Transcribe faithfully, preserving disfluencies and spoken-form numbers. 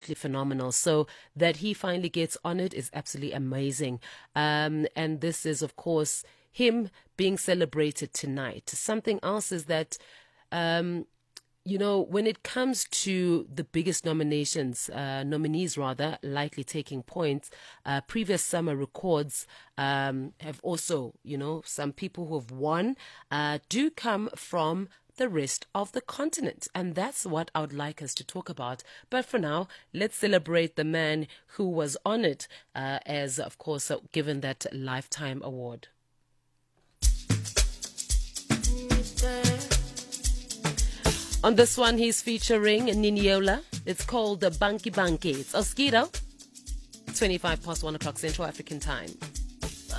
absolutely phenomenal. So that he finally gets honored is absolutely amazing. Um, and this is, of course, him being celebrated tonight. Something else is that, um, you know, when it comes to the biggest nominations, uh, nominees rather, likely taking points, uh, previous summer records um, have also, you know, some people who have won uh, do come from the rest of the continent. And that's what I would like us to talk about. But for now, let's celebrate the man who was honored uh, as, of course, uh, given that Lifetime Award. On this one, he's featuring Niniola. It's called the Banky Banky. It's Oskido. twenty-five past one o'clock Central African time.